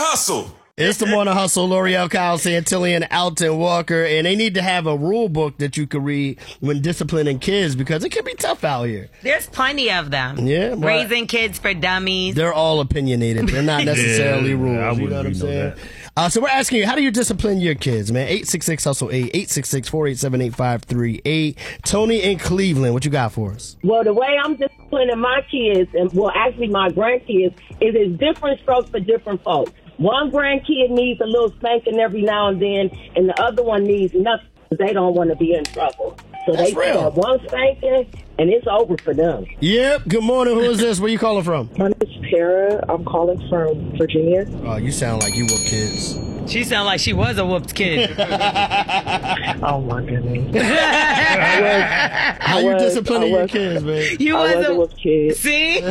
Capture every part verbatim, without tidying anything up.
Hustle. It's the Morning Hustle. L'Oreal, Kyle Santillan, Alton Walker, and they need to have a rule book that you could read when disciplining kids because it can be tough out here. There's plenty of them. Yeah, but Raising Kids for Dummies. They're all opinionated. They're not necessarily Yeah, rules. I You know what I'm wouldn't know saying? that. Uh, so we're asking you, how do you discipline your kids, man? eight six six hustle eight, eight six six, four eight seven, eight five three eight. Tony in Cleveland, what you got for us? Well, the way I'm disciplining my kids, and well, actually my grandkids, is it's different strokes for different folks. One grandkid needs a little spanking every now and then, and the other one needs nothing. They don't want to be in trouble. So That's they real. have one spanking, and it's over for them. Yep. Good morning. Who is this? Where you calling from? My name is Tara. I'm calling from Virginia. Oh, you sound like you whoop kids. She sounded like she was a whooped kid. Oh my goodness. How you was- disciplining I your was- kids, man? You I was was a a whooped kid. See?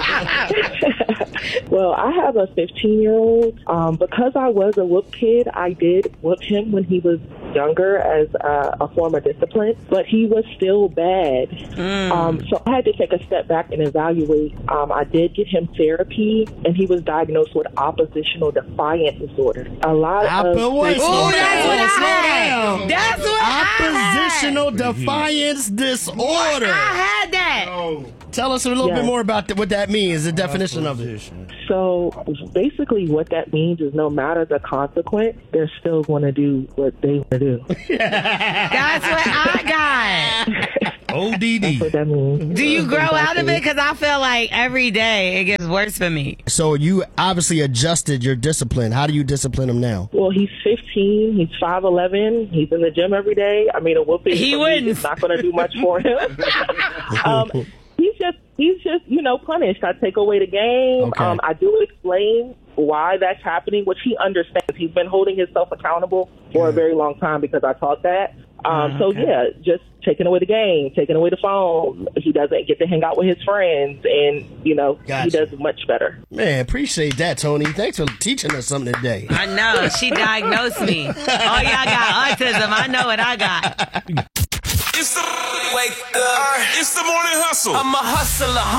Well, I have a fifteen-year-old. Um, because I was a whoop kid, I did whoop him when he was younger as uh, a form of discipline, but he was still bad. Mm. Um, so I had to take a step back and evaluate. Um, I did get him therapy, and he was diagnosed with oppositional defiance disorder. A lot Oppo- of wait, slow Ooh, that's down, what I slow had. down. That's what Oppositional defiance disorder. I had that. Tell us a little Yeah. bit more about th- what that means, the definition of it. So basically what that means is no matter the consequence, they're still going to do what they want to do. That's what I got. O D D. That's what that means. Do you grow out of Exactly. it? Because I feel like every day it gets worse for me. So you obviously adjusted your discipline. How do you discipline him now? Well, he's fifteen. He's five eleven. He's in the gym every day. I mean, a whooping He for me wouldn't. is not going to do much for him. um, he's just, he's just, you know, punished. I take away the game. Okay. Um, I do explain why that's happening, which he understands. He's been holding himself accountable for a very long time because I taught that. Um, so yeah, just taking away the game, taking away the phone. He doesn't get to hang out with his friends, and you know Gotcha. he does much better. Man, appreciate that, Tony. Thanks for teaching us something today. I know. She diagnosed me. Oh, y'all got autism. I know what I got. It's the wake up. It's the morning hustle. I'm a hustler.